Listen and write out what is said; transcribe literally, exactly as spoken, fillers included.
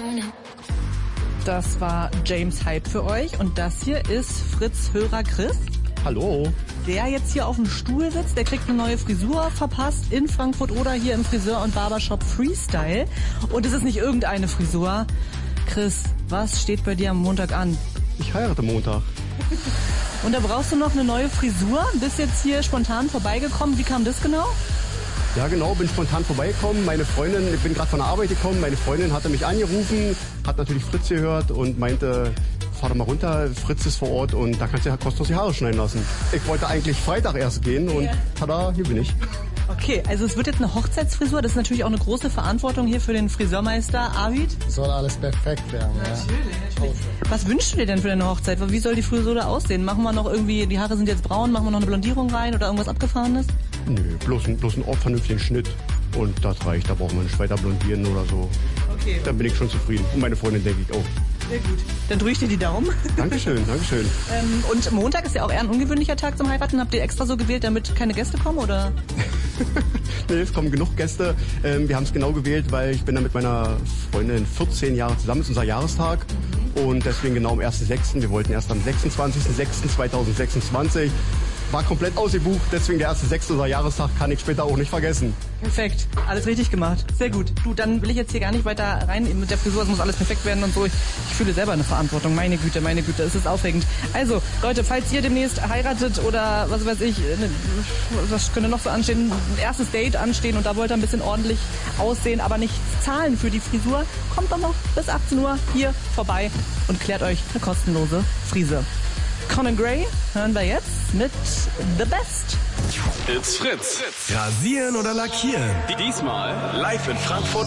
Das war James Hype für euch und das hier ist Fritz-Hörer Chris. Hallo. Der jetzt hier auf dem Stuhl sitzt, der kriegt eine neue Frisur verpasst in Frankfurt oder hier im Friseur- und Barbershop Freestyle. Und es ist nicht irgendeine Frisur. Chris, was steht bei dir am Montag an? Ich heirate Montag. Und da brauchst du noch eine neue Frisur? Bist jetzt hier spontan vorbeigekommen. Wie kam das genau? Ja genau, bin spontan vorbeigekommen. Meine Freundin, ich bin gerade von der Arbeit gekommen, meine Freundin hatte mich angerufen, hat natürlich Fritz gehört und meinte, fahr doch mal runter, Fritz ist vor Ort und da kannst du ja kostenlos die Haare schneiden lassen. Ich wollte eigentlich Freitag erst gehen und yeah. Tada, hier bin ich. Okay, also es wird jetzt eine Hochzeitsfrisur, das ist natürlich auch eine große Verantwortung hier für den Friseurmeister Arvid. Soll alles perfekt werden, ja. Natürlich, natürlich. Was wünschst du dir denn für deine Hochzeit? Wie soll die Frisur da aussehen? Machen wir noch irgendwie, die Haare sind jetzt braun, machen wir noch eine Blondierung rein oder irgendwas Abgefahrenes? Nö, bloß, bloß einen vernünftigen Schnitt und das reicht, da brauchen wir nicht weiter blondieren oder so. Okay. Dann bin ich schon zufrieden und meine Freundin denke ich auch. Sehr gut. Dann drücke ich dir die Daumen. Dankeschön, Dankeschön. ähm, und Montag ist ja auch eher ein ungewöhnlicher Tag zum Heiraten. Habt ihr extra so gewählt, damit keine Gäste kommen, oder? Nee, es kommen genug Gäste. Ähm, wir haben es genau gewählt, weil ich bin da mit meiner Freundin vierzehn Jahre zusammen. Das ist unser Jahrestag. Mhm. Und deswegen genau am ersten sechsten Wir wollten erst am sechsundzwanzigsten sechsten zweitausendsechsundzwanzig War komplett ausgebucht, deswegen der erste sechste unser Jahrestag kann ich später auch nicht vergessen. Perfekt, alles richtig gemacht. Sehr gut. Du, dann will ich jetzt hier gar nicht weiter rein mit der Frisur, es muss alles perfekt werden und so. Ich, ich fühle selber eine Verantwortung. Meine Güte, meine Güte, es ist aufregend. Also, Leute, falls ihr demnächst heiratet oder was weiß ich, ne, was könnte noch so anstehen, ein erstes Date anstehen und da wollt ihr ein bisschen ordentlich aussehen, aber nichts zahlen für die Frisur, kommt doch noch bis achtzehn Uhr hier vorbei und klärt euch eine kostenlose Frise. Conan Gray hören wir jetzt mit The Best. It's Fritz. Rasieren oder lackieren? Diesmal live in Frankfurt.